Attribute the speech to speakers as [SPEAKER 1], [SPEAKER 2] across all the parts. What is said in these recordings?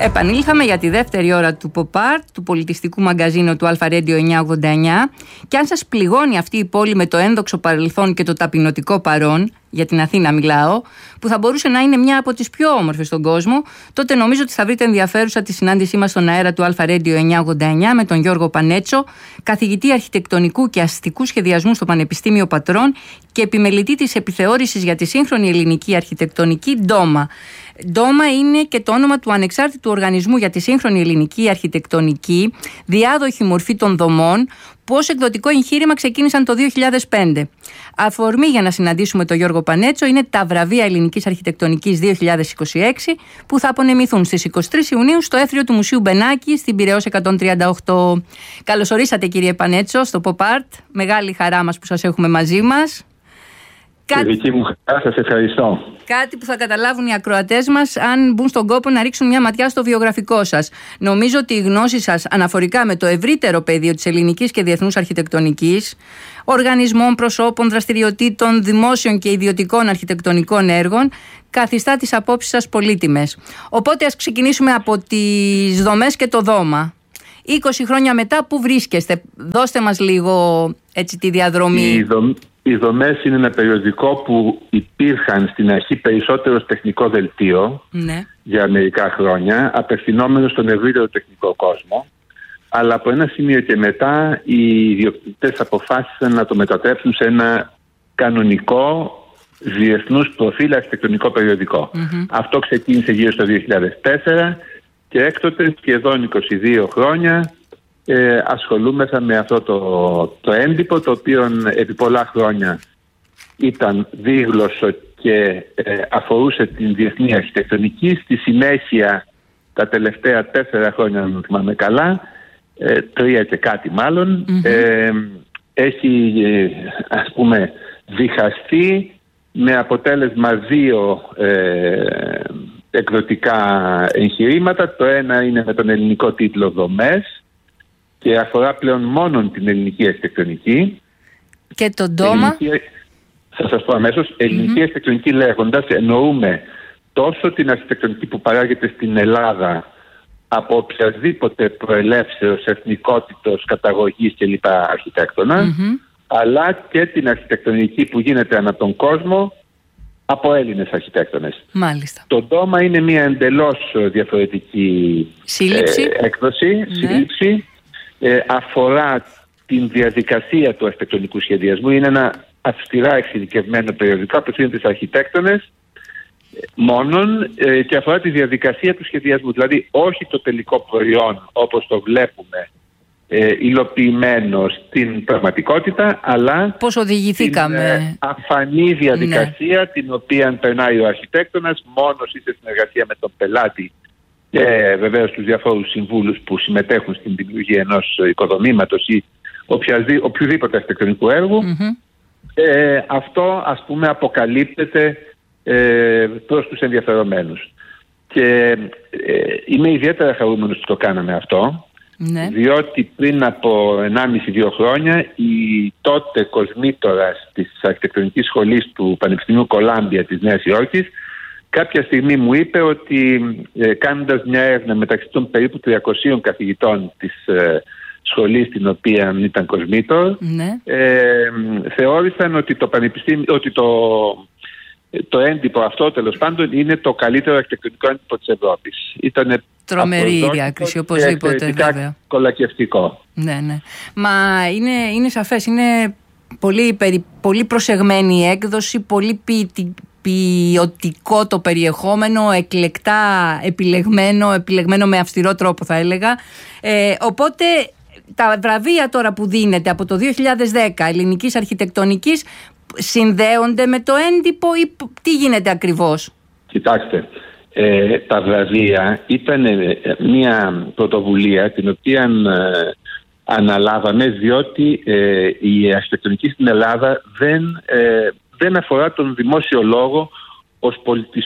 [SPEAKER 1] Επανήλθαμε για τη δεύτερη ώρα του Pop Art, του πολιτιστικού μαγκαζίνου του Alpha Radio 989. Και αν σας πληγώνει αυτή η πόλη με το ένδοξο παρελθόν και το ταπεινωτικό παρόν, για την Αθήνα μιλάω, που θα μπορούσε να είναι μια από τις πιο όμορφες στον κόσμο, τότε νομίζω ότι θα βρείτε ενδιαφέρουσα τη συνάντησή μας στον αέρα του Alpha Radio 989 με τον Γιώργο Πανέτσο, καθηγητή αρχιτεκτονικού και αστικού σχεδιασμού στο Πανεπιστήμιο Πατρών και επιμελητή της επιθεώρησης για τη σύγχρονη ελληνική αρχιτεκτονική DOMA. DOMA είναι και το όνομα του ανεξάρτητου οργανισμού για τη σύγχρονη ελληνική αρχιτεκτονική, διάδοχη μορφή των δομών, που ως εκδοτικό εγχείρημα ξεκίνησαν το 2005. Αφορμή για να συναντήσουμε τον Γιώργο Πανέτσο είναι τα βραβεία Ελληνικής Αρχιτεκτονικής 2026, που θα απονεμηθούν στις 23 Ιουνίου στο αίθριο του Μουσείου Μπενάκη στην Πειραιώς 138. Καλώς ορίσατε, κύριε Πανέτσο, στο Pop Art. Μεγάλη χαρά μας που σας έχουμε μαζί μας.
[SPEAKER 2] Δική μου χαρά, σας ευχαριστώ.
[SPEAKER 1] Κάτι που θα καταλάβουν οι ακροατές μας αν μπουν στον κόπο να ρίξουν μια ματιά στο βιογραφικό σας. Νομίζω ότι η γνώση σας αναφορικά με το ευρύτερο πεδίο της ελληνικής και διεθνούς αρχιτεκτονικής, οργανισμών, προσώπων, δραστηριοτήτων, δημόσιων και ιδιωτικών αρχιτεκτονικών έργων, καθιστά τις απόψεις σας πολύτιμες. Οπότε ας ξεκινήσουμε από τις δομές και το δώμα. 20 χρόνια μετά, πού βρίσκεστε? Δώστε μας λίγο έτσι τη διαδρομή.
[SPEAKER 2] Οι δομές είναι ένα περιοδικό που υπήρχαν στην αρχή περισσότερο τεχνικό δελτίο, ναι, για μερικά χρόνια, απευθυνόμενο στον ευρύτερο τεχνικό κόσμο. Αλλά από ένα σημείο και μετά οι ιδιοκτήτες αποφάσισαν να το μετατρέψουν σε ένα κανονικό διεθνούς προφίλ αρχιτεκτονικό περιοδικό. Αυτό ξεκίνησε γύρω στο 2004 και έκτοτε σχεδόν 22 χρόνια ασχολούμεθα με αυτό το έντυπο, το οποίο επί πολλά χρόνια ήταν δίγλωσσο και αφορούσε την διεθνή αρχιτεκτονική. Στη συνέχεια, τα τελευταία 4 χρόνια, αν θυμάμαι καλά, 3 και κάτι μάλλον, έχει ας πούμε διχαστεί με αποτέλεσμα 2 εκδοτικά εγχειρήματα. Το ένα είναι με τον ελληνικό τίτλο «Δομές» και αφορά πλέον μόνο την ελληνική αρχιτεκτονική. Και τον DOMA. Θα σας πω αμέσως. Ελληνική αρχιτεκτονική λέγοντας εννοούμε τόσο την αρχιτεκτονική που παράγεται στην Ελλάδα από οποιασδήποτε προελεύσεως, εθνικότητος, καταγωγής κλπ. Αρχιτέκτονα, αλλά και την αρχιτεκτονική που γίνεται ανά τον κόσμο από Έλληνες αρχιτέκτονες.
[SPEAKER 1] Μάλιστα.
[SPEAKER 2] Το DOMA είναι μια εντελώς διαφορετική έκδοση, σύλληψη. Αφορά την διαδικασία του αρχιτεκτονικού σχεδιασμού. Είναι ένα αυστηρά εξειδικευμένο περιοδικό, απευθύνεται στους αρχιτέκτονες μόνον και αφορά τη διαδικασία του σχεδιασμού. Δηλαδή όχι το τελικό προϊόν όπως το βλέπουμε υλοποιημένο στην πραγματικότητα, αλλά
[SPEAKER 1] πώς οδηγηθήκαμε,
[SPEAKER 2] την αφανή διαδικασία, την οποία περνάει ο αρχιτέκτονας μόνος ή σε συνεργασία με τον πελάτη και βεβαίως τους διαφόρους συμβούλους που συμμετέχουν στην δημιουργία ενός οικοδομήματος ή οποιοδήποτε αρχιτεκτονικού έργου. Αυτό, ας πούμε, αποκαλύπτεται προς τους ενδιαφερομένους. Και είμαι ιδιαίτερα χαρούμενος που το κάναμε αυτό, διότι πριν από 1,5-2 χρόνια η τότε κοσμήτορας της αρχιτεκτονικής σχολής του Πανεπιστημίου Κολάμπια της Νέας Υόρκης κάποια στιγμή μου είπε ότι κάνοντας μια έρευνα μεταξύ των περίπου 300 καθηγητών της σχολής στην οποία ήταν κοσμήτορ, θεώρησαν ότι το πανεπιστήμιο, ότι το έντυπο αυτό τέλος πάντων είναι το καλύτερο αρχιτεκτονικό έντυπο της Ευρώπης. Ήταν
[SPEAKER 1] τρομερή η διάκριση, οπωσδήποτε, βέβαια.
[SPEAKER 2] Κολακευτικό.
[SPEAKER 1] Ναι. Μα είναι σαφές, είναι πολύ προσεγμένη η έκδοση, πολύ ποιοτικό το περιεχόμενο, εκλεκτά επιλεγμένο με αυστηρό τρόπο, θα έλεγα. Οπότε τα βραβεία τώρα που δίνεται από το 2010 ελληνικής αρχιτεκτονικής συνδέονται με το έντυπο ή τι γίνεται ακριβώς? Κοιτάξτε,
[SPEAKER 2] τα βραβεία ήταν μια πρωτοβουλία την οποία αναλάβαμε, διότι η αρχιτεκτονική στην Ελλάδα δεν αφορά τον δημόσιο λόγο ως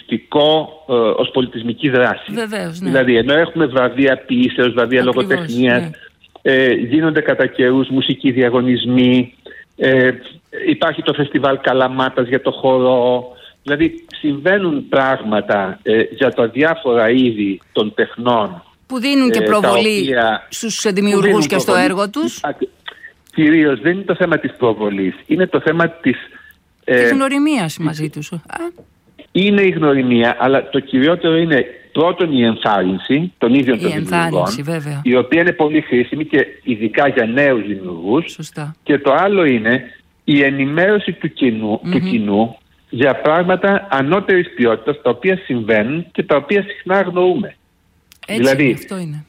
[SPEAKER 2] πολιτισμική δράση.
[SPEAKER 1] Βεβαίως, ναι.
[SPEAKER 2] Δηλαδή, ενώ έχουμε βραβεία ποιήσεως, βραβεία λογοτεχνίας, γίνονται κατά καιρούς μουσικοί διαγωνισμοί, υπάρχει το φεστιβάλ Καλαμάτας για το χορό, Δηλαδή συμβαίνουν πράγματα για τα διάφορα είδη των τεχνών
[SPEAKER 1] που δίνουν και προβολή στους δημιουργούς και στο έργο τους.
[SPEAKER 2] Κυρίως δεν είναι το θέμα της προβολής, είναι το θέμα της
[SPEAKER 1] γνωριμίας μαζί τους.
[SPEAKER 2] Είναι η γνωριμία, αλλά το κυριότερο είναι πρώτον η ενθάρρυνση των ίδιων των δημιουργών, η οποία είναι πολύ χρήσιμη και ειδικά για νέους δημιουργούς.
[SPEAKER 1] Σωστά.
[SPEAKER 2] Και το άλλο είναι η ενημέρωση του κοινού για πράγματα ανώτερης ποιότητας, τα οποία συμβαίνουν και τα οποία συχνά αγνοούμε.
[SPEAKER 1] Έτσι,
[SPEAKER 2] δηλαδή,
[SPEAKER 1] αυτό είναι.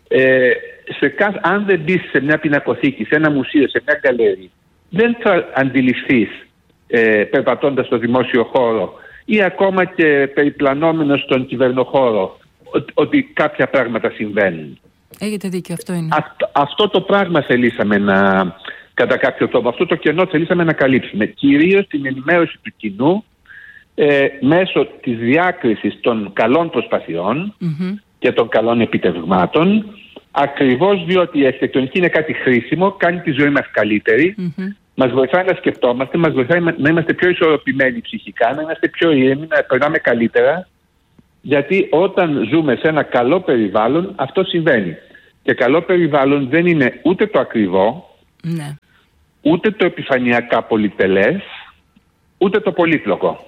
[SPEAKER 2] Αν δεν μπεις σε μια πινακοθήκη, σε ένα μουσείο, σε μια γκαλερί, δεν θα αντιληφθείς περπατώντας στο δημόσιο χώρο ή ακόμα και περιπλανόμενος στον κυβερνοχώρο ότι κάποια πράγματα συμβαίνουν.
[SPEAKER 1] Έχετε δίκιο, αυτό είναι.
[SPEAKER 2] Αυτό το πράγμα θελήσαμε κατά κάποιο τρόπο, αυτό το κενό θελήσαμε να καλύψουμε. Κυρίως την ενημέρωση του κοινού μέσω της διάκρισης των καλών προσπαθειών και των καλών επιτευγμάτων, ακριβώς διότι η αρχιτεκτονική είναι κάτι χρήσιμο, κάνει τη ζωή μας καλύτερη, μας βοηθάει να σκεφτόμαστε, μας βοηθάει να είμαστε πιο ισορροπημένοι ψυχικά, να είμαστε πιο ήρεμοι, να περνάμε καλύτερα, γιατί όταν ζούμε σε ένα καλό περιβάλλον αυτό συμβαίνει. Και καλό περιβάλλον δεν είναι ούτε το ακριβό, ούτε το επιφανειακά πολυτελές, ούτε το πολύπλοκο.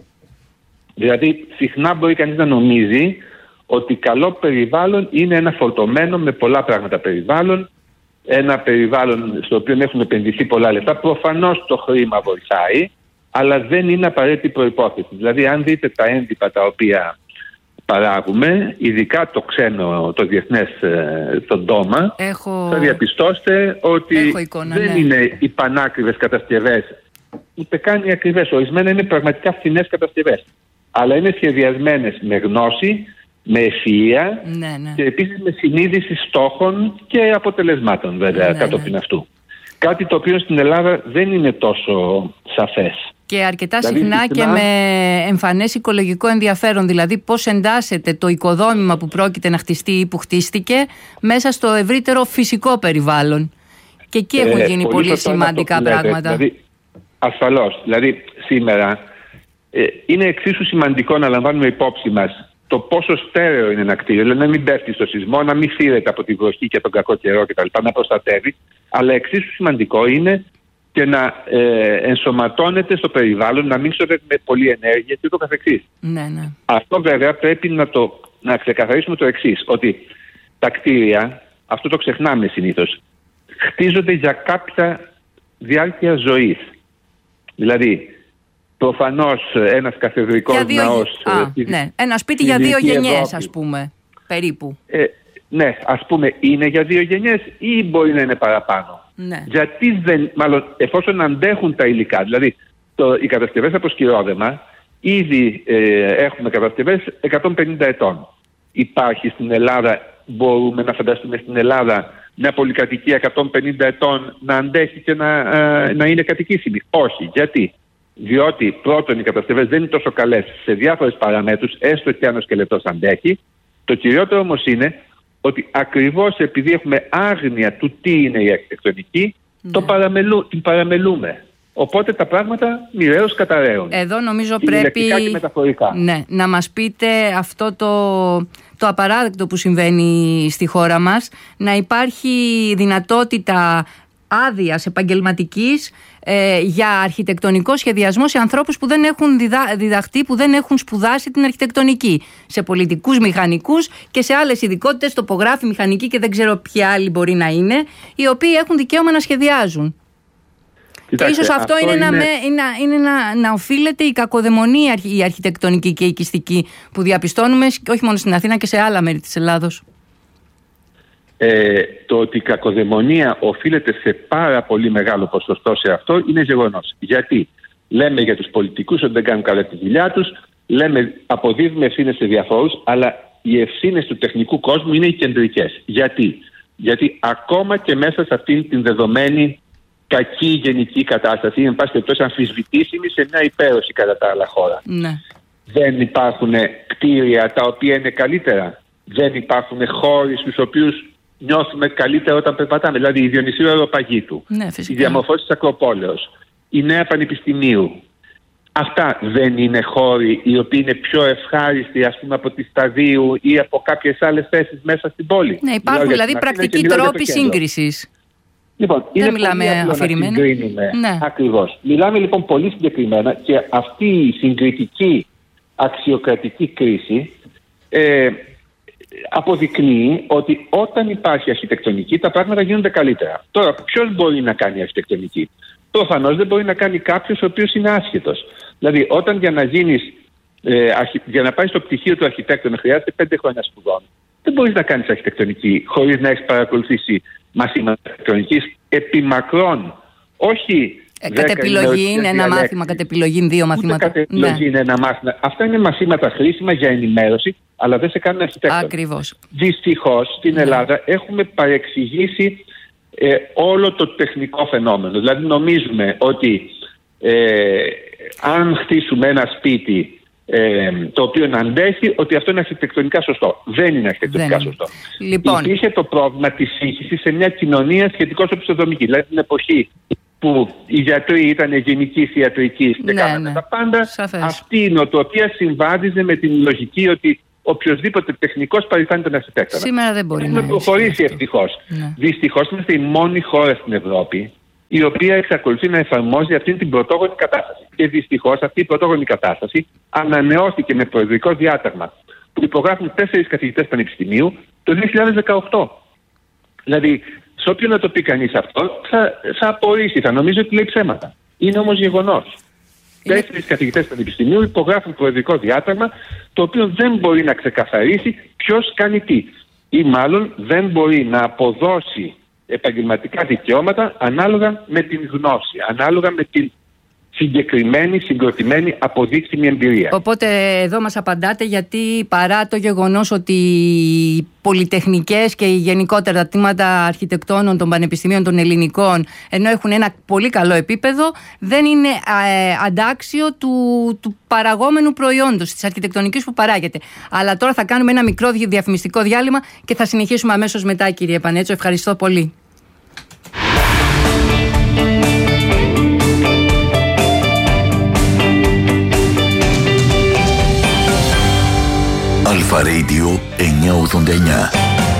[SPEAKER 2] Δηλαδή συχνά μπορεί κανείς να νομίζει ότι καλό περιβάλλον είναι ένα φορτωμένο με πολλά πράγματα περιβάλλον, ένα περιβάλλον στο οποίο έχουν επενδυθεί πολλά λεφτά. Προφανώς το χρήμα βοηθάει, αλλά δεν είναι απαραίτητη προϋπόθεση. Δηλαδή αν δείτε τα έντυπα τα οποία παράγουμε, ειδικά το ξένο, το διεθνές, τον ντόμα, θα διαπιστώσετε ότι δεν είναι οι πανάκριβες κατασκευές, ούτε καν οι ακριβές. Ορισμένα είναι πραγματικά φθηνές κατασκευές, αλλά είναι σχεδιασμένες με γνώση, με ευφυΐα και επίσης με συνείδηση στόχων και αποτελεσμάτων βέβαια κατόπιν αυτού. Κάτι το οποίο στην Ελλάδα δεν είναι τόσο σαφές.
[SPEAKER 1] Και αρκετά συχνά και με εμφανές οικολογικό ενδιαφέρον, δηλαδή πώς εντάσσεται το οικοδόμημα που πρόκειται να χτιστεί ή που χτίστηκε μέσα στο ευρύτερο φυσικό περιβάλλον. Και εκεί έχουν γίνει πολύ σημαντικά πράγματα.
[SPEAKER 2] Δηλαδή, ασφαλώς. Δηλαδή σήμερα είναι εξίσου σημαντικό να λαμβάνουμε υπόψη μας το πόσο στέρεο είναι ένα κτίριο, δηλαδή να μην πέφτει στο σεισμό, να μην φύρεται από τη βροχή και τον κακό καιρό κτλ., να προστατεύει. Αλλά εξίσου σημαντικό είναι και να ενσωματώνεται στο περιβάλλον, να μην ξοδεύει με πολλή ενέργεια και ούτω καθεξής. Αυτό βέβαια πρέπει να ξεκαθαρίσουμε το εξής, ότι τα κτίρια, αυτό το ξεχνάμε συνήθως, χτίζονται για κάποια διάρκεια ζωής. Δηλαδή, προφανώς ένας καθεδρικός ναός...
[SPEAKER 1] Ένα σπίτι για 2 γενιές, ας πούμε, περίπου.
[SPEAKER 2] Ναι, ας πούμε, είναι για 2 γενιές ή μπορεί να είναι παραπάνω. Γιατί μάλλον εφόσον αντέχουν τα υλικά, δηλαδή οι κατασκευές από σκυρόδεμα, ήδη έχουμε κατασκευές 150 ετών. Υπάρχει στην Ελλάδα, μπορούμε να φανταστούμε στην Ελλάδα μια πολυκατοικία 150 ετών να αντέχει και να είναι κατοικήσιμη? Όχι. Γιατί? Διότι πρώτον οι κατασκευές δεν είναι τόσο καλές σε διάφορες παραμέτρους, έστω και αν ο σκελετός αντέχει. Το κυριότερο όμως είναι ότι ακριβώς επειδή έχουμε άγνοια του τι είναι η αρχιτεκτονική, την παραμελούμε. Οπότε τα πράγματα μοιραίως καταραίουν.
[SPEAKER 1] Εδώ νομίζω πρέπει να μας πείτε αυτό το απαράδεκτο που συμβαίνει στη χώρα μας, να υπάρχει δυνατότητα άδειας επαγγελματικής για αρχιτεκτονικό σχεδιασμό σε ανθρώπους που δεν έχουν διδαχτεί, που δεν έχουν σπουδάσει την αρχιτεκτονική. Σε πολιτικούς μηχανικούς και σε άλλες ειδικότητες, τοπογράφοι, μηχανικοί και δεν ξέρω ποιοι άλλοι μπορεί να είναι, οι οποίοι έχουν δικαίωμα να σχεδιάζουν. Κοιτάξτε, και ίσως αυτό είναι να οφείλεται η κακοδαιμονία η αρχιτεκτονική και η οικιστική που διαπιστώνουμε όχι μόνο στην Αθήνα και σε άλλα μέρη της Ελλάδος.
[SPEAKER 2] Το ότι η κακοδαιμονία οφείλεται σε πάρα πολύ μεγάλο ποσοστό σε αυτό είναι γεγονός. Γιατί λέμε για τους πολιτικούς ότι δεν κάνουν καλά τη δουλειά τους, λέμε αποδίδουμε ευθύνες σε διαφόρους, αλλά οι ευθύνες του τεχνικού κόσμου είναι οι κεντρικές. Γιατί ακόμα και μέσα σε αυτήν την δεδομένη κακή γενική κατάσταση, εν πάση περιπτώσει αμφισβητήσιμη σε μια υπέροχη κατά τα άλλα χώρα. Δεν υπάρχουν κτίρια τα οποία είναι καλύτερα. Δεν υπάρχουν χώροι στους οποίους νιώθουμε καλύτερα όταν περπατάμε. Δηλαδή η Διονυσίου Αεροπαγήτου, η διαμορφώση της Ακροπόλεως, η Νέα Πανεπιστημίου. Αυτά δεν είναι χώροι οι οποίοι είναι πιο ευχάριστοι, ας πούμε, από τη Σταδίου ή από κάποιες άλλες θέσεις μέσα στην πόλη?
[SPEAKER 1] Ναι, υπάρχουν δηλαδή πρακτικοί τρόποι σύγκρισης.
[SPEAKER 2] Λοιπόν,
[SPEAKER 1] δεν μιλάμε αφηρημένα.
[SPEAKER 2] Ναι. Ακριβώς. Μιλάμε λοιπόν πολύ συγκεκριμένα, και αυτή η συγκριτική αξιοκρατική κρίση αποδεικνύει ότι όταν υπάρχει αρχιτεκτονική τα πράγματα γίνονται καλύτερα. Τώρα, ποιος μπορεί να κάνει αρχιτεκτονική? Προφανώς δεν μπορεί να κάνει κάποιος ο οποίος είναι άσχετος. Δηλαδή, όταν για να πάει στο πτυχίο του αρχιτέκτονα χρειάζεται 5 χρόνια σπουδών, δεν μπορείς να κάνεις αρχιτεκτονική χωρίς να έχεις παρακολουθήσει μαθήματα αρχιτεκτονικής επί μακρόν. Όχι
[SPEAKER 1] κατ' επιλογή είναι ένα μάθημα, κατ' επιλογή 2 μαθήματα.
[SPEAKER 2] Κατ' επιλογή είναι ένα μάθημα. Αυτά είναι μαθήματα χρήσιμα για ενημέρωση, αλλά δεν σε κάνουν αρχιτέκτονα.
[SPEAKER 1] Ακριβώς.
[SPEAKER 2] Δυστυχώς στην Ελλάδα έχουμε παρεξηγήσει όλο το τεχνικό φαινόμενο. Δηλαδή νομίζουμε ότι αν χτίσουμε ένα σπίτι το οποίο να αντέχει, ότι αυτό είναι αρχιτεκτονικά σωστό. Δεν είναι αρχιτεκτονικά σωστό. Λοιπόν, υπήρχε το πρόβλημα της σύγχυσης σε μια κοινωνία σχετικώς οπισθοδομική. Δηλαδή την εποχή που οι γιατροί ήταν γενικής ιατρικής και κάνανε τα πάντα, αυτή η νοοτροπία συμβάδιζε με την λογική ότι οποιοσδήποτε τεχνικός παριστάνει τον αρχιτέκτονα.
[SPEAKER 1] Σήμερα δεν μπορεί να
[SPEAKER 2] έχουμε προχωρήσει ευτυχώς. Ναι. Δυστυχώς είμαστε η μόνη χώρα στην Ευρώπη η οποία εξακολουθεί να εφαρμόζει αυτή την πρωτόγονη κατάσταση. Και δυστυχώς αυτή η πρωτόγονη κατάσταση ανανεώθηκε με προεδρικό διάταγμα που υπογράφουν 4 καθηγητές πανεπιστημίου το 2018. Δηλαδή, σε όποιον να το πει κανείς αυτό, θα απορρίσει, θα νομίζει ότι λέει ψέματα. Είναι όμως γεγονός. 4 καθηγητές πανεπιστημίου υπογράφουν προεδρικό διάταγμα, το οποίο δεν μπορεί να ξεκαθαρίσει ποιος κάνει τι. Ή μάλλον δεν μπορεί να αποδώσει επαγγελματικά δικαιώματα ανάλογα με την γνώση, ανάλογα με την συγκεκριμένη, συγκροτημένη, αποδείξιμη εμπειρία.
[SPEAKER 1] Οπότε εδώ μας απαντάτε γιατί παρά το γεγονός ότι οι πολυτεχνικές και γενικότερα τα τμήματα αρχιτεκτόνων των πανεπιστημίων των ελληνικών, ενώ έχουν ένα πολύ καλό επίπεδο, δεν είναι αντάξιο του παραγόμενου προϊόντος, της αρχιτεκτονικής που παράγεται. Αλλά τώρα θα κάνουμε ένα μικρό διαφημιστικό διάλειμμα και θα συνεχίσουμε αμέσως μετά, κύριε Πανέτσο. Ευχαριστώ πολύ.
[SPEAKER 3] Αλφα Radio 989.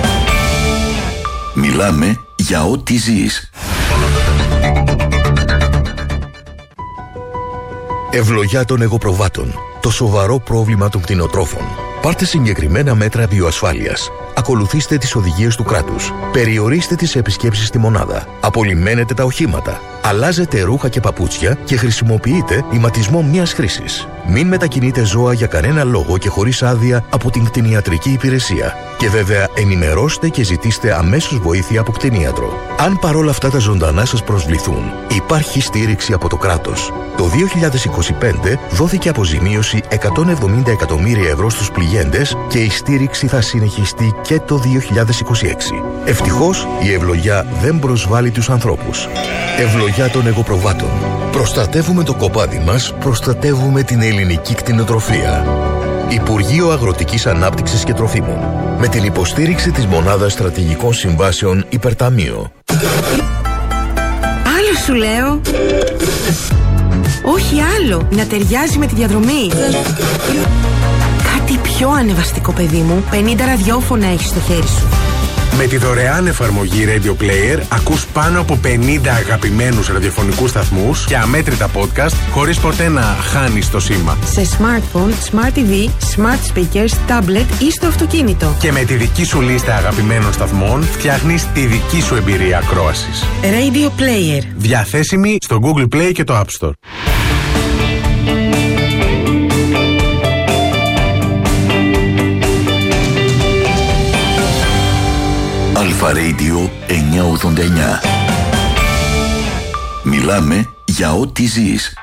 [SPEAKER 3] Μιλάμε για ό,τι ζεις. Ευλογιά των εγωπροβάτων. Το σοβαρό πρόβλημα των κτηνοτρόφων. Πάρτε συγκεκριμένα μέτρα βιοασφάλειας. Ακολουθήστε τις οδηγίες του κράτους. Περιορίστε τις επισκέψεις στη μονάδα. Απολυμμένετε τα οχήματα. Αλλάζετε ρούχα και παπούτσια και χρησιμοποιείτε ηματισμό μιας χρήσης. Μην μετακινείτε ζώα για κανένα λόγο και χωρίς άδεια από την κτηνιατρική υπηρεσία. Και βέβαια ενημερώστε και ζητήστε αμέσως βοήθεια από κτηνίατρο. Αν παρόλα αυτά τα ζωντανά σας προσβληθούν, υπάρχει στήριξη από το κράτος. Το 2025 δόθηκε αποζημίωση 170 εκατομμύρια ευρώ στους πληγέντες και η στήριξη θα συνεχιστεί και το 2026. Ευτυχώς η ευλογιά δεν προσβάλλει τους ανθρώπους. Ευλογιά των εγωπροβάτων. Προστατεύουμε το κοπάδι μας, προστατεύουμε την ελληνική κτηνοτροφία. Υπουργείο Αγροτικής Ανάπτυξης και Τροφίμων. Με την υποστήριξη της Μονάδας Στρατηγικών Συμβάσεων Υπερταμείο.
[SPEAKER 4] Άλλο σου λέω. Όχι άλλο. Να ταιριάζει με τη διαδρομή. Κάτι πιο ανεβαστικό, παιδί μου. 50 ραδιόφωνα έχεις στο χέρι σου.
[SPEAKER 5] Με τη δωρεάν εφαρμογή Radio Player ακούς πάνω από 50 αγαπημένους ραδιοφωνικούς σταθμούς και αμέτρητα podcast χωρίς ποτέ να χάνεις το σήμα.
[SPEAKER 4] Σε smartphone, smart TV, smart speakers, tablet ή στο αυτοκίνητο.
[SPEAKER 5] Και με τη δική σου λίστα αγαπημένων σταθμών φτιάχνεις τη δική σου εμπειρία ακρόασης.
[SPEAKER 4] Radio Player.
[SPEAKER 5] Διαθέσιμη στο Google Play και το App Store.
[SPEAKER 3] Αλφα Radio 989. Μιλάμε για ό,τι ζεις.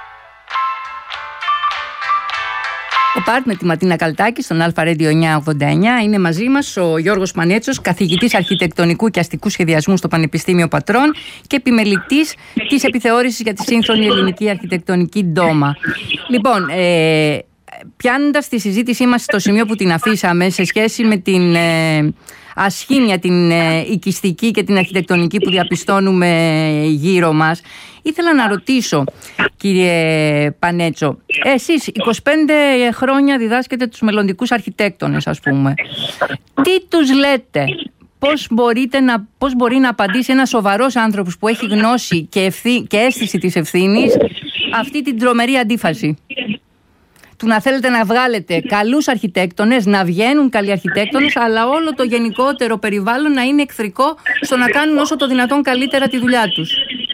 [SPEAKER 1] Ο Πάρτ με τη Ματίνα Καλτάκη στον Αλφα Radio 989. Είναι μαζί μας ο Γιώργος Πανέτσος, καθηγητής αρχιτεκτονικού και αστικού σχεδιασμού στο Πανεπιστήμιο Πατρών και επιμελητής της επιθεώρησης για τη σύγχρονη ελληνική αρχιτεκτονική ντόμα. Λοιπόν, πιάνοντας τη συζήτησή μας στο σημείο που την αφήσαμε σε σχέση με την ασχήμια την οικιστική και την αρχιτεκτονική που διαπιστώνουμε γύρω μας. Ήθελα να ρωτήσω, κύριε Πανέτσο, εσείς 25 χρόνια διδάσκετε τους μελλοντικούς αρχιτέκτονες, ας πούμε. Τι τους λέτε? Πώς μπορεί να απαντήσει ένας σοβαρός άνθρωπος που έχει γνώση και αίσθηση της ευθύνης αυτή την τρομερή αντίφαση του να θέλετε να βγάλετε καλούς αρχιτέκτονες, να βγαίνουν καλοί αρχιτέκτονες, αλλά όλο το γενικότερο περιβάλλον να είναι εχθρικό στο να κάνουν όσο το δυνατόν καλύτερα τη δουλειά τους?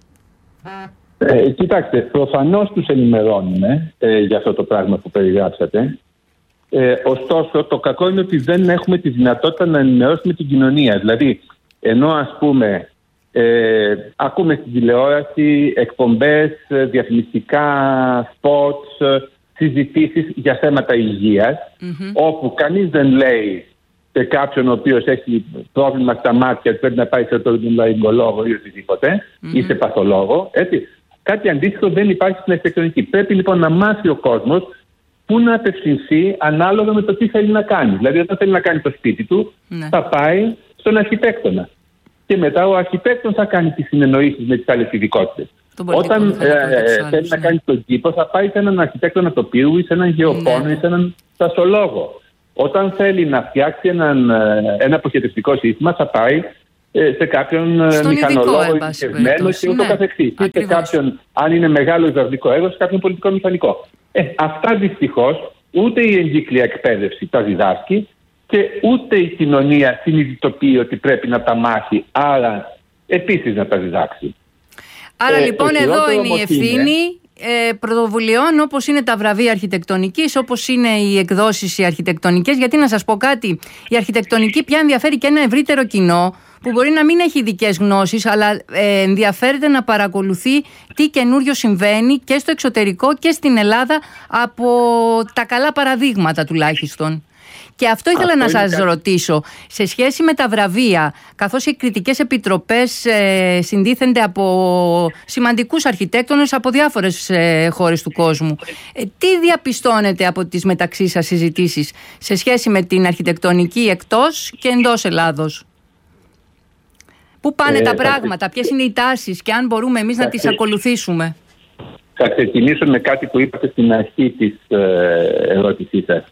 [SPEAKER 2] Κοιτάξτε, προφανώς τους ενημερώνουμε για αυτό το πράγμα που περιγράψατε. Ωστόσο, το κακό είναι ότι δεν έχουμε τη δυνατότητα να ενημερώσουμε την κοινωνία. Δηλαδή, ενώ ας πούμε ακούμε στην τηλεόραση εκπομπές, διαφημιστικά spots, συζητήσεις για θέματα υγείας, όπου κανείς δεν λέει σε κάποιον ο οποίος έχει πρόβλημα στα μάτια ότι πρέπει να πάει σε οtorινolaryngologo ή οτιδήποτε, ή σε παθολόγο. Έτσι. Κάτι αντίστοιχο δεν υπάρχει στην αρχιτεκτονική. Πρέπει λοιπόν να μάθει ο κόσμος πού να απευθυνθεί ανάλογα με το τι θέλει να κάνει. Δηλαδή, όταν θέλει να κάνει το σπίτι του, θα πάει στον αρχιτέκτονα. Και μετά ο αρχιτέκτονας θα κάνει τις συνεννοήσεις με τις άλλες ειδικότητες. Όταν θέλει να κάνει τον κήπο, θα πάει σε έναν αρχιτέκτονα τοπίου ή σε έναν γεωπόνο ή σε έναν στασολόγο. Όταν θέλει να φτιάξει ένα αποχαιρετιστικό σύστημα, θα πάει σε κάποιον μηχανολόγο ειδικευμένο και ούτω καθεξής. Ή σε κάποιον, αν είναι μεγάλο υδραυλικό έργο, σε κάποιον πολιτικό μηχανικό. Αυτά δυστυχώς ούτε η εγκύκλια εκπαίδευση τα διδάσκει και ούτε η κοινωνία συνειδητοποιεί ότι πρέπει να τα μάθει, άρα επίσης να τα διδάξει.
[SPEAKER 1] Άρα λοιπόν εδώ είναι η ευθύνη πρωτοβουλειών όπως είναι τα βραβεία αρχιτεκτονικής, όπως είναι οι εκδόσεις οι αρχιτεκτονικές, γιατί να σας πω κάτι, η αρχιτεκτονική πια ενδιαφέρει και ένα ευρύτερο κοινό που μπορεί να μην έχει ειδικές γνώσεις, αλλά ενδιαφέρεται να παρακολουθεί τι καινούριο συμβαίνει και στο εξωτερικό και στην Ελλάδα από τα καλά παραδείγματα τουλάχιστον. Και αυτό ήθελα να σας ρωτήσω, σε σχέση με τα βραβεία, καθώς οι κριτικές επιτροπές συντίθενται από σημαντικούς αρχιτέκτονες από διάφορες χώρες του κόσμου, τι διαπιστώνετε από τις μεταξύ σας συζητήσεις σε σχέση με την αρχιτεκτονική εκτός και εντός Ελλάδος? Πού πάνε τα πράγματα, ποιες είναι οι τάσεις και αν μπορούμε εμείς να τις ακολουθήσουμε?
[SPEAKER 2] Θα ξεκινήσω με κάτι που είπατε στην αρχή της ερώτησής σας.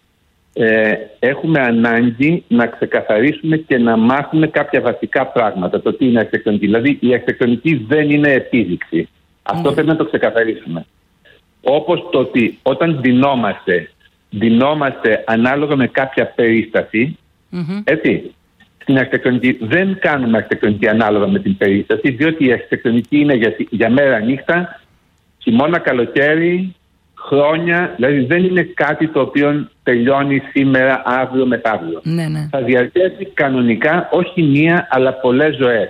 [SPEAKER 2] Έχουμε ανάγκη να ξεκαθαρίσουμε και να μάθουμε κάποια βασικά πράγματα. Το τι είναι αρχιτεκτονική. Δηλαδή η αρχιτεκτονική δεν είναι επίδειξη. Αυτό πρέπει να το ξεκαθαρίσουμε. Όπως το ότι όταν ντυνόμαστε ανάλογα με κάποια περίσταση, έτσι. Στην αρχιτεκτονική δεν κάνουμε αρχιτεκτονική ανάλογα με την περίσταση, διότι η αρχιτεκτονική είναι για μέρα νύχτα, χειμώνα, καλοκαίρι, χρόνια, δηλαδή δεν είναι κάτι το οποίο τελειώνει σήμερα, αύριο, μεθαύριο.
[SPEAKER 1] Ναι.
[SPEAKER 2] Θα διαρκέσει κανονικά όχι μία αλλά πολλές ζωές.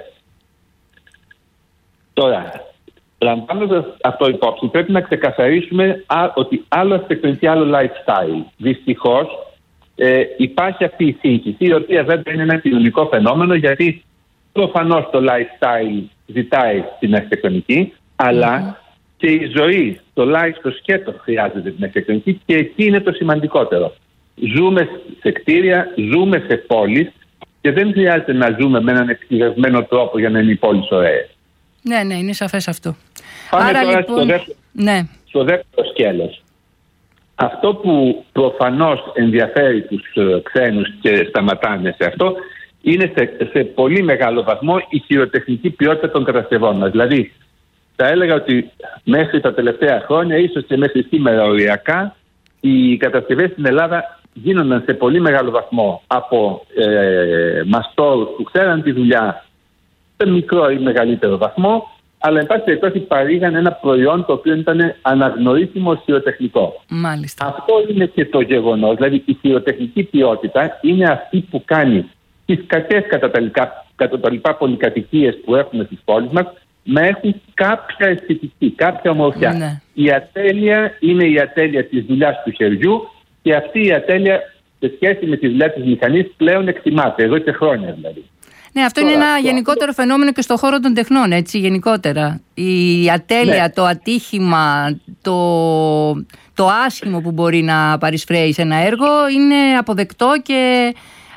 [SPEAKER 2] Τώρα, λαμβάνοντας αυτό υπόψη, πρέπει να ξεκαθαρίσουμε ότι άλλο αρχιτεκτονική, άλλο lifestyle. Δυστυχώς υπάρχει αυτή η σύγχυση, η οποία δεν είναι ένα κοινωνικό φαινόμενο, γιατί προφανώς το lifestyle ζητάει την αρχιτεκτονική, αλλά και η ζωή, το life, το σκέτο χρειάζεται την αρχιτεκτονική και εκεί είναι το σημαντικότερο. Ζούμε σε κτίρια, ζούμε σε πόλεις και δεν χρειάζεται να ζούμε με έναν εξειδικευμένο τρόπο για να είναι οι πόλεις ωραίες.
[SPEAKER 1] Ναι, είναι σαφές αυτό.
[SPEAKER 2] Πάμε
[SPEAKER 1] άρα
[SPEAKER 2] τώρα
[SPEAKER 1] λοιπόν
[SPEAKER 2] στο δεύτερο σκέλος. Αυτό που προφανώς ενδιαφέρει τους ξένους και σταματάνε σε αυτό είναι σε πολύ μεγάλο βαθμό η χειροτεχνική ποιότητα των κατασκευών μας. Δηλαδή, θα έλεγα ότι μέχρι τα τελευταία χρόνια, ίσως και μέχρι σήμερα οριακά, οι κατασκευές στην Ελλάδα γίνονταν σε πολύ μεγάλο βαθμό από μαστόρους που ξέραν τη δουλειά σε μικρό ή μεγαλύτερο βαθμό, αλλά εν πάση περιπτώσει παρήγαν ένα προϊόν το οποίο ήταν αναγνωρίσιμο χειροτεχνικό.
[SPEAKER 1] Μάλιστα.
[SPEAKER 2] Αυτό είναι και το γεγονός. Δηλαδή η χειροτεχνική ποιότητα είναι αυτή που κάνει τις κακές κατά τα λοιπά πολυκατοικίες που έχουμε στις πόλεις μας να έχουν κάποια αισθητική, κάποια ομορφιά.
[SPEAKER 1] Ναι.
[SPEAKER 2] Η ατέλεια είναι η ατέλεια της δουλειάς του χεριού και αυτή η ατέλεια σε σχέση με τη δουλειά της μηχανής πλέον εκτιμάται, εδώ και χρόνια δηλαδή.
[SPEAKER 1] Ναι, αυτό είναι ένα γενικότερο φαινόμενο και στον χώρο των τεχνών, έτσι, γενικότερα. Η ατέλεια, το ατύχημα, το άσχημο που μπορεί να παρισφρέει σε ένα έργο είναι αποδεκτό και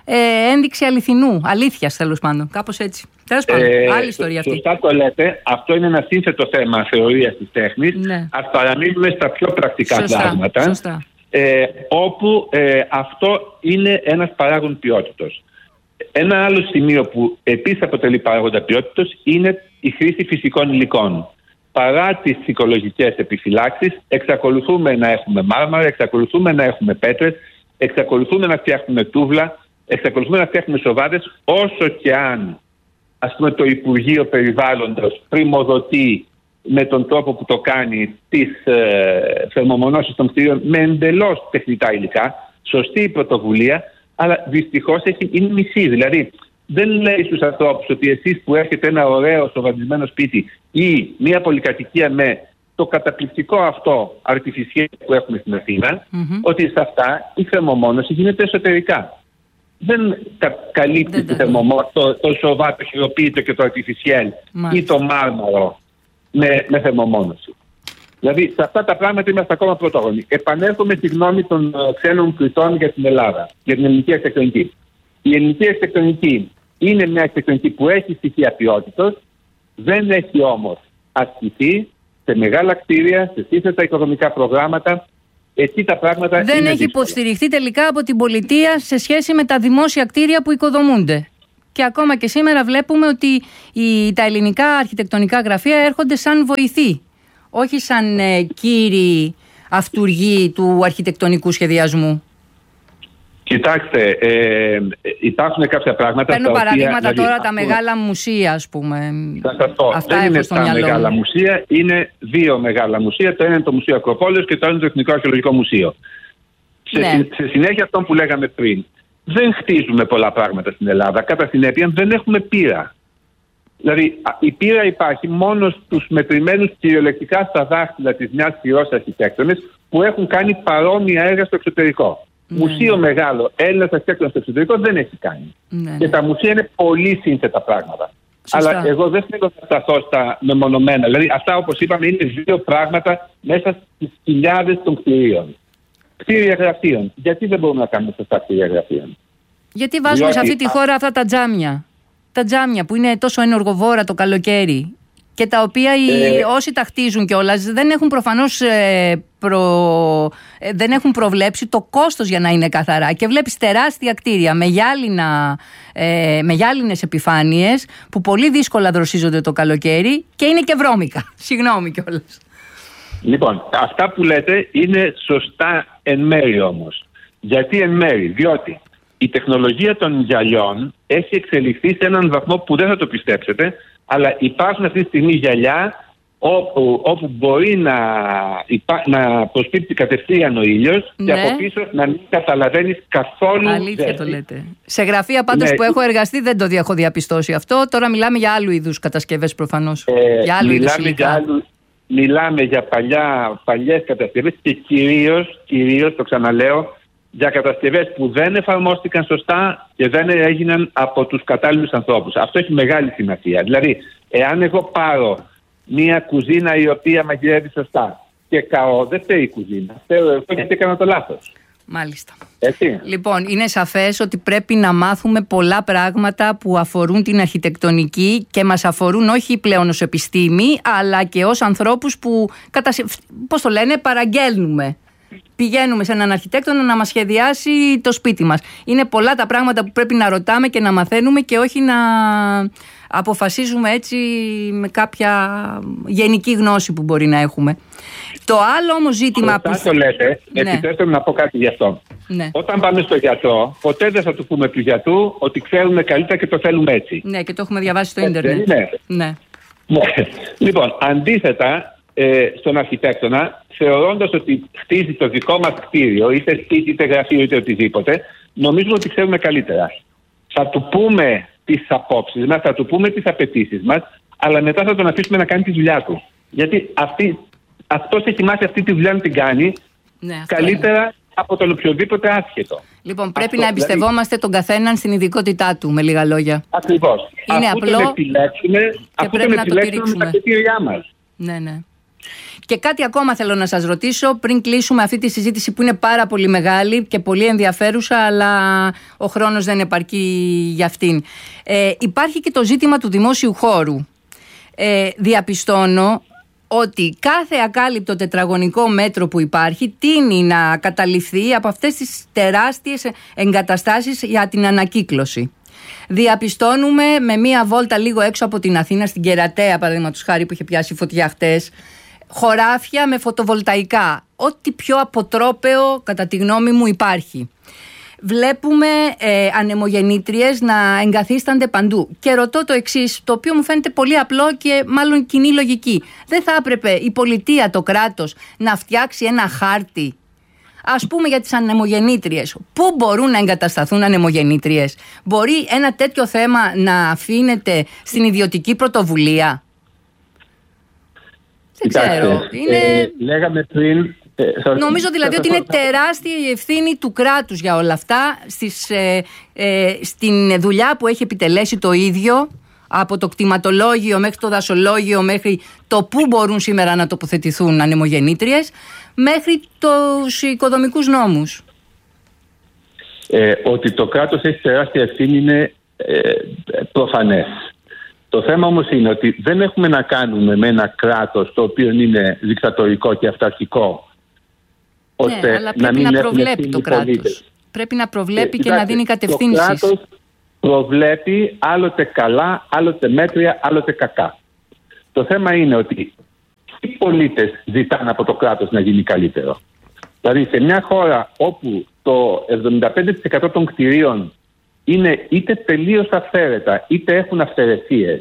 [SPEAKER 1] ένδειξη αλήθειας τέλος πάντων. Κάπως έτσι. Τέλος πάντων, άλλη ιστορία αυτή.
[SPEAKER 2] Σωστά το λέτε. Αυτό είναι ένα σύνθετο θέμα θεωρίας της τέχνης.
[SPEAKER 1] Ναι.
[SPEAKER 2] Ας παραμείνουμε στα πιο πρακτικά πράγματα.
[SPEAKER 1] Σωστά.
[SPEAKER 2] Όπου αυτό είναι ένας παράγον ποιότητος. Ένα άλλο σημείο που επίσης αποτελεί παράγοντα ποιότητος είναι η χρήση φυσικών υλικών. Παρά τις ψυχολογικές επιφυλάξεις, εξακολουθούμε να έχουμε μάρμαρα, εξακολουθούμε να έχουμε πέτρες, εξακολουθούμε να φτιάχνουμε τούβλα, εξακολουθούμε να φτιάχνουμε σοβάδες, όσο και αν, ας πούμε, το Υπουργείο Περιβάλλοντος πριμοδοτεί με τον τρόπο που το κάνει τις θερμομονώσεις των κτηρίων με εντελώς τεχνητά υλικά. Σωστή η πρωτοβουλία, αλλά δυστυχώς είναι μισή. Δηλαδή, δεν λέει στους ανθρώπους ότι εσείς που έχετε ένα ωραίο σοβαδισμένο σπίτι ή μια πολυκατοικία με το καταπληκτικό αυτό αρτιφισιέλ που έχουμε στην Αθήνα, ότι σε αυτά η θερμομόνωση γίνεται εσωτερικά. Δεν καλύπτει το σοβά, το χειροποίητο και το αρτιφισιέλ ή το μάρμαρο με θερμομόνωση. Δηλαδή, σε αυτά τα πράγματα είμαστε ακόμα πρωτόγονοι. Επανέρχομαι στη γνώμη των ξένων κριτών για την Ελλάδα, για την ελληνική αρχιτεκτονική. Η ελληνική αρχιτεκτονική είναι μια αρχιτεκτονική που έχει στοιχεία ποιότητος, δεν έχει όμως ασκηθεί σε μεγάλα κτίρια, σε σύνθετα οικονομικά προγράμματα. Εκεί τα πράγματα
[SPEAKER 1] δεν έχει υποστηριχθεί τελικά από την πολιτεία σε σχέση με τα δημόσια κτίρια που οικοδομούνται. Και ακόμα και σήμερα βλέπουμε ότι τα ελληνικά αρχιτεκτονικά γραφεία έρχονται σαν βοηθοί, όχι σαν κύριοι αυτουργοί του αρχιτεκτονικού σχεδιασμού.
[SPEAKER 2] Κοιτάξτε, υπάρχουν κάποια πράγματα.
[SPEAKER 1] Παίρνω παραδείγματα τώρα τα μεγάλα μουσεία, ας πούμε.
[SPEAKER 2] Θα σας πω,
[SPEAKER 1] αυτά
[SPEAKER 2] δεν είναι
[SPEAKER 1] στο
[SPEAKER 2] τα
[SPEAKER 1] μυαλό
[SPEAKER 2] μεγάλα
[SPEAKER 1] μου.
[SPEAKER 2] μουσεία, είναι δύο μεγάλα μουσεία. Το ένα είναι το Μουσείο Ακροπόλεως και το άλλο είναι το Εθνικό Αρχαιολογικό Μουσείο. Σε συνέχεια αυτό που λέγαμε πριν, δεν χτίζουμε πολλά πράγματα στην Ελλάδα. Κατά συνέπεια δεν έχουμε πείρα. Δηλαδή η πείρα υπάρχει μόνο στους μετρημένους κυριολεκτικά στα δάχτυλα της μιας χειρός αρχιτέκτονες που έχουν κάνει παρόμοια έργα στο εξωτερικό. Μουσείο μεγάλο Έλληνας αρχιτέκτονας στο εξωτερικό δεν έχει κάνει. Και τα μουσεία είναι πολύ σύνθετα πράγματα.
[SPEAKER 1] Σωστά.
[SPEAKER 2] Αλλά εγώ δεν θέλω να σταθώ στα μεμονωμένα. Δηλαδή αυτά, όπως είπαμε, είναι δύο πράγματα μέσα στις χιλιάδες των κτηρίων. Κτίρια γραφείων. Γιατί δεν μπορούμε να κάνουμε σωστά κτίρια γραφείων?
[SPEAKER 1] Γιατί βάζουμε σε αυτή τη χώρα αυτά τα τζάμια. Τα τζάμια που είναι τόσο ενεργοβόρα το καλοκαίρι και τα οποία όσοι τα χτίζουν κιόλας δεν έχουν προφανώς δεν έχουν προβλέψει το κόστος για να είναι καθαρά. Και βλέπεις τεράστια κτίρια με γυάλινες επιφάνειες που πολύ δύσκολα δροσίζονται το καλοκαίρι και είναι και βρώμικα. Συγγνώμη κιόλας.
[SPEAKER 2] Λοιπόν, αυτά που λέτε είναι σωστά εν μέρη όμως. Γιατί εν μέρη? Διότι η τεχνολογία των γυαλιών έχει εξελιχθεί σε έναν βαθμό που δεν θα το πιστέψετε, αλλά υπάρχουν αυτή τη στιγμή γυαλιά όπου μπορεί να προσπίπτει κατευθείαν ο ήλιος και από πίσω να μην καταλαβαίνεις καθόλου.
[SPEAKER 1] Αλήθεια το λέτε. Σε γραφεία πάντως που έχω εργαστεί δεν το έχω διαπιστώσει αυτό. Τώρα μιλάμε για άλλου είδους κατασκευές προφανώς. Για άλλου είδους υλικά.
[SPEAKER 2] Μιλάμε για παλιές κατασκευές και κυρίως, το ξαναλέω, για κατασκευές που δεν εφαρμόστηκαν σωστά και δεν έγιναν από τους κατάλληλους ανθρώπους. Αυτό έχει μεγάλη σημασία. Δηλαδή, εάν εγώ πάρω μια κουζίνα η οποία μαγειρεύει σωστά και καώ, δεν φταίει η κουζίνα. Φταίω εγώ γιατί έκανα το λάθος.
[SPEAKER 1] Μάλιστα.
[SPEAKER 2] Έτσι.
[SPEAKER 1] Λοιπόν, είναι σαφές ότι πρέπει να μάθουμε πολλά πράγματα που αφορούν την αρχιτεκτονική και μας αφορούν όχι πλέον ως επιστήμη, αλλά και ως ανθρώπους που, παραγγέλνουμε. Πηγαίνουμε σε έναν αρχιτέκτονα να μας σχεδιάσει το σπίτι μας. Είναι πολλά τα πράγματα που πρέπει να ρωτάμε και να μαθαίνουμε και όχι να αποφασίζουμε έτσι με κάποια γενική γνώση που μπορεί να έχουμε. Το άλλο όμως ζήτημα που...
[SPEAKER 2] το λέτε, επιτρέψτε μου να πω κάτι γι' αυτό.
[SPEAKER 1] Ναι.
[SPEAKER 2] Όταν πάμε στο γιατρό, ποτέ δεν θα του πούμε του γιατρού ότι ξέρουμε καλύτερα και το θέλουμε έτσι.
[SPEAKER 1] Ναι, και το έχουμε διαβάσει στο ίντερνετ. Ναι.
[SPEAKER 2] Λοιπόν, αντίθετα, στον αρχιτέκτονα, θεωρώντας ότι χτίζει το δικό μας κτίριο, είτε σπίτι, είτε γραφείο, είτε οτιδήποτε, νομίζουμε ότι ξέρουμε καλύτερα. Θα του πούμε τις απόψεις μας, θα του πούμε τις απαιτήσεις μας, αλλά μετά θα τον αφήσουμε να κάνει τη δουλειά του. Γιατί αυτός έχει μάθει αυτή τη δουλειά να την κάνει καλύτερα από τον οποιοδήποτε άσχετο. Λοιπόν,
[SPEAKER 1] πρέπει να εμπιστευόμαστε τον καθέναν στην ειδικότητά του, με λίγα λόγια.
[SPEAKER 2] Ακριβώς.
[SPEAKER 1] Είναι απλό
[SPEAKER 2] και πρέπει να το τηρήσουμε
[SPEAKER 1] με τα κριτήριά
[SPEAKER 2] μας.
[SPEAKER 1] Ναι. Και κάτι ακόμα θέλω να σας ρωτήσω πριν κλείσουμε αυτή τη συζήτηση που είναι πάρα πολύ μεγάλη και πολύ ενδιαφέρουσα, αλλά ο χρόνος δεν επαρκεί για αυτήν. Υπάρχει και το ζήτημα του δημόσιου χώρου. Διαπιστώνω ότι κάθε ακάλυπτο τετραγωνικό μέτρο που υπάρχει τείνει να καταληφθεί από αυτές τις τεράστιες εγκαταστάσεις για την ανακύκλωση. Διαπιστώνουμε με μία βόλτα λίγο έξω από την Αθήνα, στην Κερατέα παραδείγματος χάρη που είχε πιάσει φωτιά χτες, χωράφια με φωτοβολταϊκά. Ό,τι πιο αποτρόπαιο κατά τη γνώμη μου υπάρχει. Βλέπουμε ανεμογεννήτριες να εγκαθίστανται παντού. Και ρωτώ το εξής, το οποίο μου φαίνεται πολύ απλό και μάλλον κοινή λογική. Δεν θα έπρεπε η πολιτεία, το κράτος, να φτιάξει ένα χάρτη, ας πούμε, για τις ανεμογεννήτριες? Πού μπορούν να εγκατασταθούν ανεμογεννήτριες? Μπορεί ένα τέτοιο θέμα να αφήνεται στην ιδιωτική πρωτοβουλία? Δεν ξέρω.
[SPEAKER 2] Λέγαμε πριν...
[SPEAKER 1] Νομίζω δηλαδή ότι είναι τεράστια η ευθύνη του κράτους για όλα αυτά, στην δουλειά που έχει επιτελέσει το ίδιο, από το κτηματολόγιο μέχρι το δασολόγιο, μέχρι το πού μπορούν σήμερα να τοποθετηθούν ανεμογεννήτριες, μέχρι τους οικοδομικούς νόμους.
[SPEAKER 2] Ότι το κράτος έχει τεράστια ευθύνη είναι προφανές. Το θέμα όμως είναι ότι δεν έχουμε να κάνουμε με ένα κράτος το οποίο είναι δικτατορικό και αυταρχικό.
[SPEAKER 1] Ναι, αλλά πρέπει να προβλέπει το κράτος. Πρέπει να προβλέπει και να δίνει κατευθύνσεις.
[SPEAKER 2] Το κράτος προβλέπει άλλοτε καλά, άλλοτε μέτρια, άλλοτε κακά. Το θέμα είναι ότι οι πολίτες ζητάνε από το κράτος να γίνει καλύτερο. Δηλαδή σε μια χώρα όπου το 75% των κτηρίων είναι είτε τελείως αυθαίρετα είτε έχουν αυθαιρεσίες,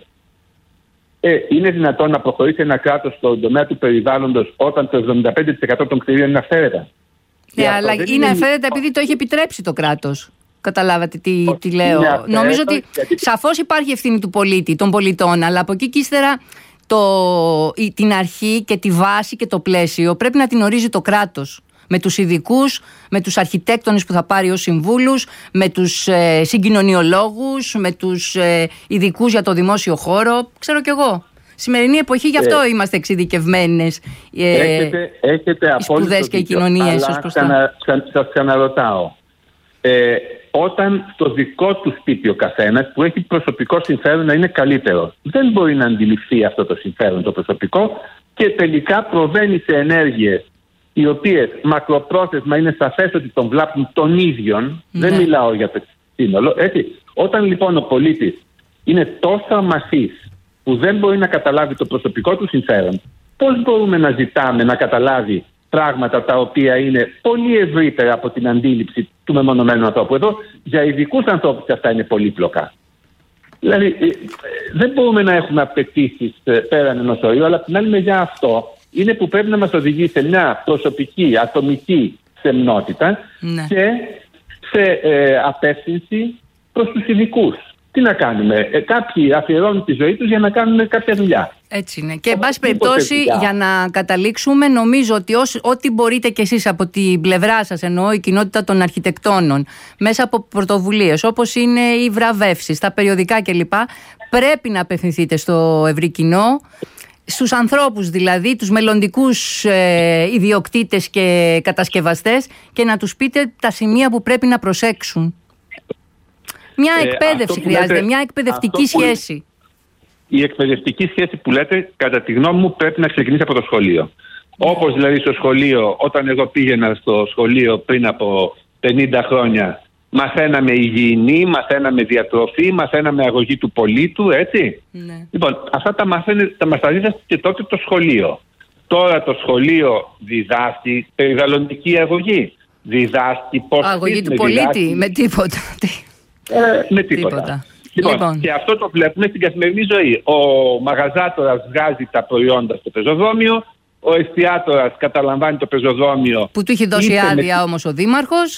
[SPEAKER 2] είναι δυνατόν να προχωρήσει ένα κράτος στον τομέα του περιβάλλοντος όταν το 75% των κτηρίων είναι αυθαίρετα?
[SPEAKER 1] Ναι, αλλά είναι αυθαίρετα επειδή το έχει επιτρέψει το κράτος. Καταλάβατε τι λέω? Νομίζω ότι σαφώς υπάρχει ευθύνη του πολίτη, των πολιτών, αλλά από εκεί και ύστερα την αρχή και τη βάση και το πλαίσιο πρέπει να την ορίζει το κράτος. Με τους ειδικούς, με τους αρχιτέκτονες που θα πάρει ως συμβούλους, με τους συγκοινωνιολόγους, με τους ειδικούς για το δημόσιο χώρο. Ξέρω κι εγώ. Σημερινή εποχή, γι' αυτό είμαστε εξειδικευμένες οι σπουδές και οι κοινωνίες.
[SPEAKER 2] Σας ξαναρωτάω. Όταν στο δικό του σπίτι ο καθένας που έχει προσωπικό συμφέρον να είναι καλύτερο, δεν μπορεί να αντιληφθεί αυτό το συμφέρον το προσωπικό και τελικά προβαίνει σε ενέργειες οι οποίες μακροπρόθεσμα είναι σαφές ότι τον βλάπτουν τον ίδιον. Δεν μιλάω για το σύνολο. Έτσι. Όταν λοιπόν ο πολίτης είναι τόσο αμαθής που δεν μπορεί να καταλάβει το προσωπικό του συμφέρον, πώς μπορούμε να ζητάμε να καταλάβει πράγματα τα οποία είναι πολύ ευρύτερα από την αντίληψη του μεμονωμένου ανθρώπου? Εδώ για ειδικούς ανθρώπους αυτά είναι πολύπλοκα. Δηλαδή δεν μπορούμε να έχουμε απαιτήσεις πέραν ενός ορίου, αλλά την άλλη μεριά αυτό είναι που πρέπει να μας οδηγεί σε μια προσωπική, ατομική σεμνότητα και σε απεύθυνση προς τους ειδικούς. Τι να κάνουμε? Κάποιοι αφιερώνουν τη ζωή τους για να κάνουν κάποια δουλειά.
[SPEAKER 1] Έτσι είναι. Και εν πάση περιπτώσει, για να καταλήξουμε, νομίζω ότι ό,τι μπορείτε κι εσείς από την πλευρά σας, εννοώ η κοινότητα των αρχιτεκτόνων, μέσα από πρωτοβουλίες όπως είναι οι βραβεύσεις, τα περιοδικά κλπ., πρέπει να απευθυνθείτε στο ευρύ κοινό, στους ανθρώπους δηλαδή, τους μελλοντικούς ιδιοκτήτες και κατασκευαστές, και να τους πείτε τα σημεία που πρέπει να προσέξουν. Μια εκπαίδευση χρειάζεται, μια εκπαιδευτική σχέση.
[SPEAKER 2] Η εκπαιδευτική σχέση που λέτε, κατά τη γνώμη μου, πρέπει να ξεκινήσει από το σχολείο. Όπως δηλαδή στο σχολείο, όταν εγώ πήγαινα στο σχολείο πριν από 50 χρόνια, μαθαίναμε υγιεινή, μαθαίναμε διατροφή, μαθαίναμε αγωγή του πολίτου, έτσι. Ναι. Λοιπόν, αυτά τα μας τα δίδασκε και τότε το σχολείο. Τώρα το σχολείο διδάσκει περιβαλλοντική αγωγή. Διδάσκει πώς...
[SPEAKER 1] Αγωγή του πολίτη, με τίποτα.
[SPEAKER 2] Με τίποτα. Λοιπόν, και αυτό το βλέπουμε στην καθημερινή ζωή. Ο μαγαζάτορας βγάζει τα προϊόντα στο πεζοδρόμιο, ο εστιάτορας καταλαμβάνει το πεζοδρόμιο.
[SPEAKER 1] Που του έχει δώσει άδεια όμως ο δήμαρχος.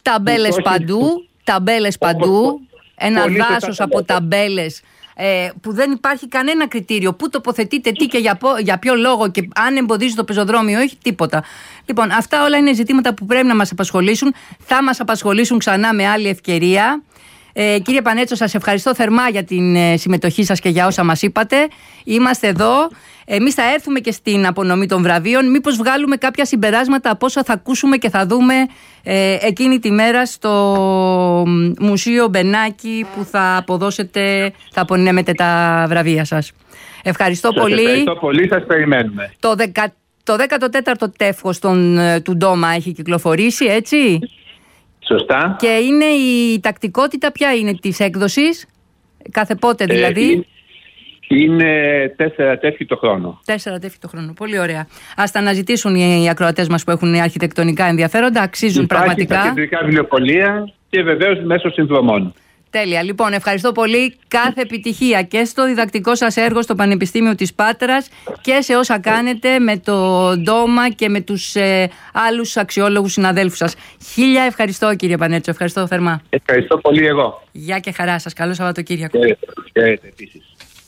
[SPEAKER 1] Ταμπέλες παντού. Ένα δάσος από ταμπέλες που δεν υπάρχει κανένα κριτήριο. Πού τοποθετείτε, τι και για ποιο λόγο, και αν εμποδίζει το πεζοδρόμιο, όχι τίποτα. Λοιπόν, αυτά όλα είναι ζητήματα που πρέπει να μας απασχολήσουν. Θα μας απασχολήσουν ξανά με άλλη ευκαιρία. Κύριε Πανέτσο, σας ευχαριστώ θερμά για την συμμετοχή σας και για όσα μας είπατε. Είμαστε εδώ. Εμείς θα έρθουμε και στην απονομή των βραβείων. Μήπως βγάλουμε κάποια συμπεράσματα από όσα θα ακούσουμε και θα δούμε εκείνη τη μέρα στο Μουσείο Μπενάκη που θα αποδώσετε, θα απονέμετε τα βραβεία σας. Ευχαριστώ πολύ.
[SPEAKER 2] Ευχαριστώ πολύ, σας περιμένουμε.
[SPEAKER 1] Το 14ο τεύχος του Ντόμα έχει κυκλοφορήσει, έτσι?
[SPEAKER 2] Σωστά.
[SPEAKER 1] Και είναι η τακτικότητα ποια είναι της έκδοσης, κάθε πότε δηλαδή?
[SPEAKER 2] Είναι 4 τεύχη το χρόνο.
[SPEAKER 1] 4 τεύχη το χρόνο. Πολύ ωραία. Ας τα αναζητήσουν οι ακροατές μας που έχουν αρχιτεκτονικά ενδιαφέροντα. Αξίζουν
[SPEAKER 2] υπάρχει
[SPEAKER 1] πραγματικά.
[SPEAKER 2] Στα κεντρικά βιβλιοπωλεία και βεβαίως μέσω συνδρομών.
[SPEAKER 1] Τέλεια. Λοιπόν, ευχαριστώ πολύ. Κάθε επιτυχία και στο διδακτικό σας έργο στο Πανεπιστήμιο της Πάτρας και σε όσα κάνετε με το Ντόμα και με τους άλλους αξιόλογους συναδέλφους σας. Χίλια ευχαριστώ, κύριε Πανέτσο. Ευχαριστώ θερμά.
[SPEAKER 2] Ευχαριστώ πολύ εγώ.
[SPEAKER 1] Γεια και χαρά σας. Καλό Σαββατοκύριακο.
[SPEAKER 2] Χαίρετε επίσης.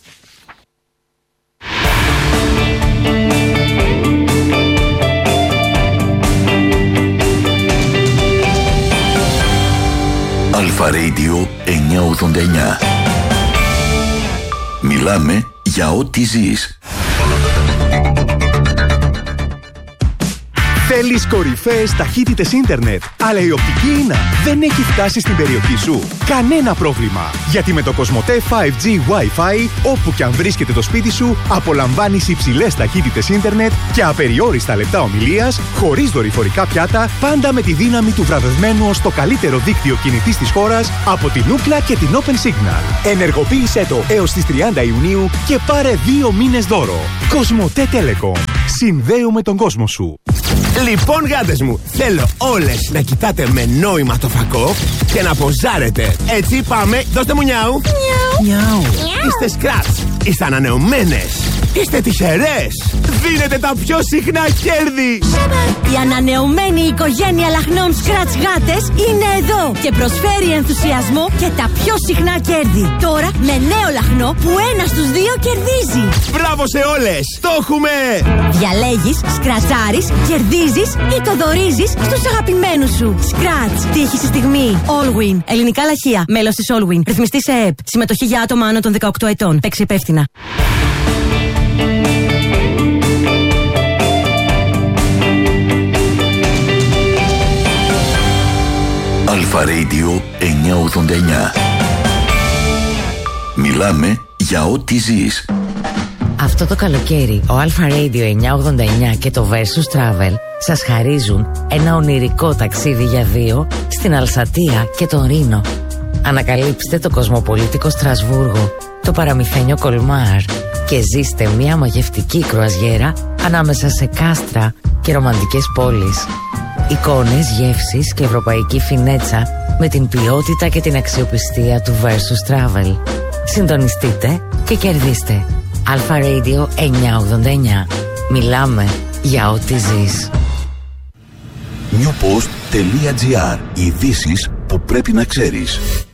[SPEAKER 3] Αλφα Radio 989. Μιλάμε για ό,τι ζεις.
[SPEAKER 6] Θέλεις κορυφαίες ταχύτητες ίντερνετ, αλλά η οπτική ίνα δεν έχει φτάσει στην περιοχή σου? Κανένα πρόβλημα, γιατί με το Κοσμοτέ 5G Wi-Fi, όπου και αν βρίσκεται το σπίτι σου, απολαμβάνεις υψηλές ταχύτητες ίντερνετ και απεριόριστα λεπτά ομιλίας, χωρίς δορυφορικά πιάτα, πάντα με τη δύναμη του βραβευμένου ως το καλύτερο δίκτυο κινητής της χώρας από την Ookla και την Open Signal. Ενεργοποίησέ το έως τις 30 Ιουνίου και πάρε 2 μήνες δώρο. Κοσμοτέ Telecom. Συνδέουμε τον κόσμο σου.
[SPEAKER 7] Λοιπόν, γάτες μου, θέλω όλες να κοιτάτε με νόημα το φακό και να ποζάρετε. Έτσι, πάμε, δώστε μου νιάου. Νιάου. Είστε σκράτς, είστε ανανεωμένες, είστε τυχερές. Δίνετε τα πιο συχνά κέρδη.
[SPEAKER 8] Η ανανεωμένη οικογένεια λαχνών Scratch γάτες είναι εδώ και προσφέρει ενθουσιασμό και τα πιο συχνά κέρδη. Τώρα με νέο λαχνό που 1 στους 2 κερδίζει.
[SPEAKER 7] Μπράβο σε όλες, το έχουμε!
[SPEAKER 8] Διαλέγεις, σκρατσάρεις, κερδίζεις ή το δωρίζεις στους αγαπημένους σου. Scratch, τύχη στη στιγμή. Allwin, ελληνικά λαχεία, μέλος της Allwin. Ρυθμιστή σε ΕΕΠ. Συμμετοχή για άτομα άνω των 18 ετών. Παίξε υπεύθυνα.
[SPEAKER 3] Αλφα Radio 989. Μιλάμε για ό,τι ζεις.
[SPEAKER 9] Αυτό το καλοκαίρι, ο Alpha Radio 989 και το Versus Travel σας χαρίζουν ένα ονειρικό ταξίδι για 2 στην Αλσατία και τον Ρήνο. Ανακαλύψτε το κοσμοπολίτικο Στρασβούργο, το παραμυθένιο Κολμάρ και ζήστε μια μαγευτική κρουαζιέρα ανάμεσα σε κάστρα και ρομαντικές πόλεις. Εικόνες, γεύσεις και ευρωπαϊκή φινέτσα με την ποιότητα και την αξιοπιστία του Versus Travel. Συντονιστείτε και κερδίστε. Alpha Radio 989. Μιλάμε για ό,τι ζεις.
[SPEAKER 3] Newpost.gr. Ειδήσεις που πρέπει να ξέρεις.